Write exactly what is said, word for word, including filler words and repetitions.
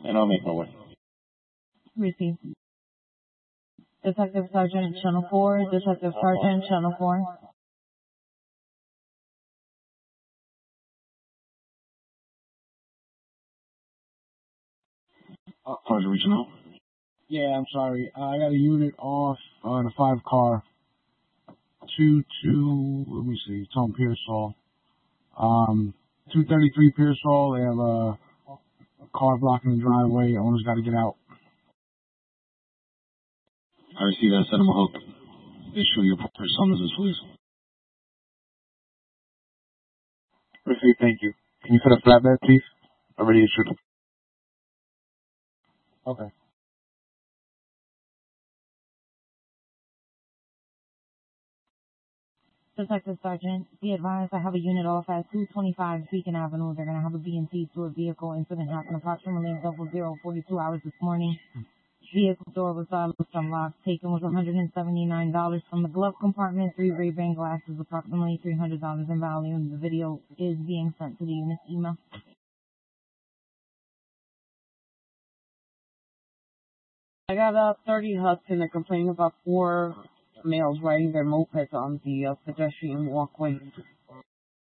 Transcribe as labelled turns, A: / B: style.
A: and I'll make my way.
B: Received. Detective Sergeant Channel four, Detective Sergeant Channel four.
A: Uh, Sergeant reaching out.
C: Yeah, I'm sorry. Uh, I got a unit off uh, the five car. Two, two, let me see, it's on Pearsall. Um, two thirty-three Pearsall. They have a, a car blocking the driveway. Owner's got to get out.
A: I received that. Set him a hook. Issue your proper summonses, please.
D: Received, thank you. Can you put a flatbed, please? Already issued.
C: Okay.
B: Detective Sergeant, be advised I have a unit off at two twenty-five Beacon Avenue. They're going to have a B and T to a vehicle incident happened approximately at double zero forty-two hours this morning. Vehicle door was silenced, unlocked. Taken was one hundred seventy-nine dollars from the glove compartment, three Ray-Ban glasses, approximately three hundred dollars in value, and the video is being sent to the unit's email.
E: I got uh, thirty huts and they're complaining about four males riding their mopeds on the uh, pedestrian walkway.